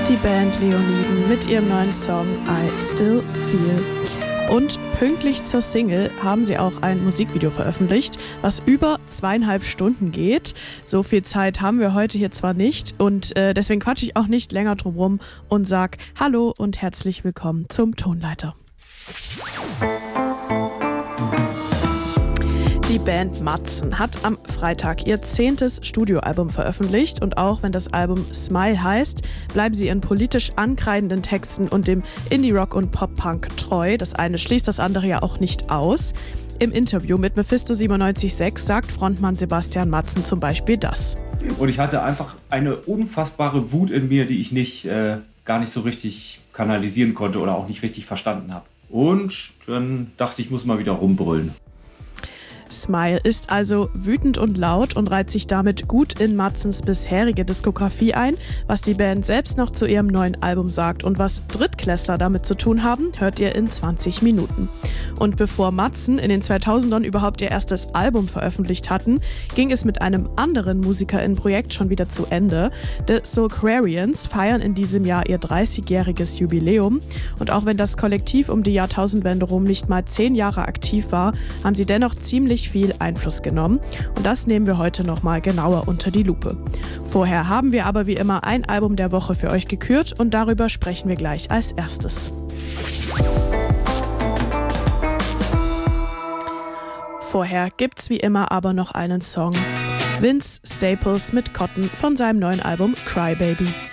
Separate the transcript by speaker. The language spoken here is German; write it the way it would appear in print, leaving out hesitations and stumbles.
Speaker 1: Die Band Leoniden mit ihrem neuen Song I Still Feel. Und pünktlich zur Single haben sie auch ein Musikvideo veröffentlicht, was über 2,5 Stunden geht. So viel Zeit haben wir heute hier zwar nicht und deswegen quatsche ich auch nicht länger drum rum und sag Hallo und herzlich willkommen zum Tonleiter. Die Band Matzen hat am Freitag ihr 10. Studioalbum veröffentlicht und auch wenn das Album Smile heißt, bleiben sie ihren politisch ankreidenden Texten und dem Indie-Rock und Pop-Punk treu. Das eine schließt das andere ja auch nicht aus. Im Interview mit Mephisto 97.6 sagt Frontmann Sebastian Matzen zum Beispiel das.
Speaker 2: Und ich hatte einfach eine unfassbare Wut in mir, die ich gar nicht so richtig kanalisieren konnte oder auch nicht richtig verstanden habe. Und dann dachte ich, muss mal wieder rumbrüllen.
Speaker 1: Smile ist also wütend und laut und reiht sich damit gut in Matzens bisherige Diskografie ein. Was die Band selbst noch zu ihrem neuen Album sagt und was Drittklässler damit zu tun haben, hört ihr in 20 Minuten. Und bevor Matzen in den 2000ern überhaupt ihr erstes Album veröffentlicht hatten, ging es mit einem anderen MusikerInnen-Projekt schon wieder zu Ende. The Soulquarians feiern in diesem Jahr ihr 30-jähriges Jubiläum. Und auch wenn das Kollektiv um die Jahrtausendwende rum nicht mal 10 Jahre aktiv war, haben sie dennoch ziemlich viel Einfluss genommen. Und das nehmen wir heute nochmal genauer unter die Lupe. Vorher haben wir aber wie immer ein Album der Woche für euch gekürt und darüber sprechen wir gleich als erstes. Vorher gibt's wie immer aber noch einen Song. Vince Staples mit Cotton von seinem neuen Album Cry Baby.